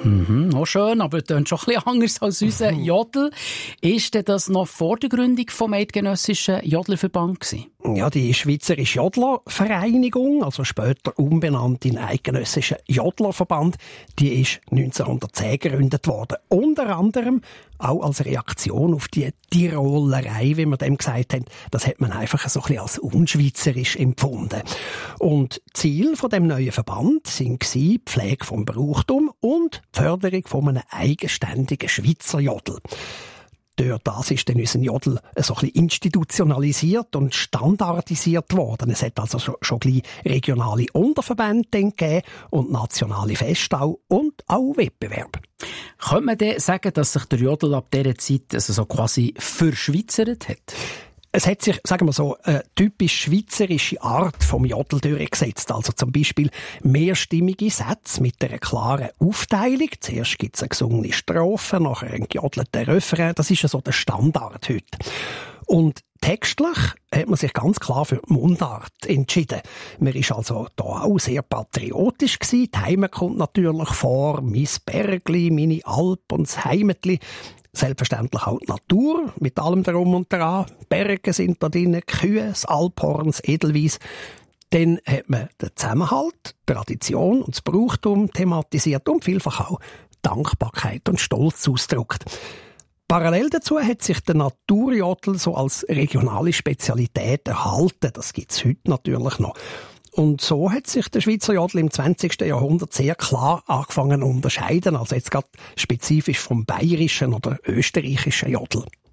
Auch schön, aber es klingt schon ein bisschen anders als unser Jodel. Ist denn das noch vor der Gründung vom Eidgenössischen Jodlerverband gewesen? Ja, die Schweizerische Jodlervereinigung, also später umbenannt in Eidgenössischen Jodlerverband, die ist 1910 gegründet worden. Unter anderem auch als Reaktion auf die Tirolerei, wie wir dem gesagt haben. Das hat man einfach so ein bisschen als unschweizerisch empfunden. Und Ziel von dem neuen Verband sind die Pflege vom Brauchtum und die Förderung von einem eigenständigen Schweizer Jodel. Durch das ist dann unser Jodel so ein bisschen institutionalisiert und standardisiert worden. Es hat also schon gleich regionale Unterverbände gegeben und nationale Feste und auch Wettbewerbe. Könnte man denn sagen, dass sich der Jodel ab dieser Zeit also so quasi verschweizert hat? Es hat sich, sagen wir so, eine typisch schweizerische Art vom Jodel durchgesetzt. Also zum Beispiel mehrstimmige Sätze mit einer klaren Aufteilung. Zuerst gibt es eine gesungene Strophe, nachher ein gejodelter Refrain. Das ist ja so der Standard heute. Und textlich hat man sich ganz klar für die Mundart entschieden. Man war also da auch sehr patriotisch gewesen. Die Heimat kommt natürlich vor. Mein Bergli, meine Alp und das Heimetli. Selbstverständlich auch die Natur, mit allem darum und dran. Berge sind da drin, Kühe, das Alphorn, das Edelweiss. Dann hat man den Zusammenhalt, Tradition und das Brauchtum thematisiert und vielfach auch Dankbarkeit und Stolz ausgedrückt. Parallel dazu hat sich der Naturjodel so als regionale Spezialität erhalten. Das gibt es heute natürlich noch. Und so hat sich der Schweizer Jodel im 20. Jahrhundert sehr klar angefangen zu unterscheiden. Also jetzt gerade spezifisch vom bayerischen oder österreichischen Jodel.